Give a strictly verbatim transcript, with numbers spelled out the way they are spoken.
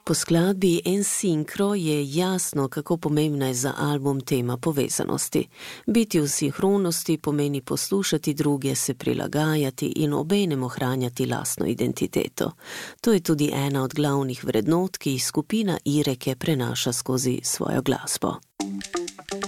Po skladbi En Sinkro je jasno, kako pomembna je za album tema povezanosti. Biti v sinhronosti pomeni poslušati druge, se prilagajati in obenem ohranjati lastno identiteto. To je tudi ena od glavnih vrednot, ki jih skupina Ireke prenaša skozi svojo glasbo.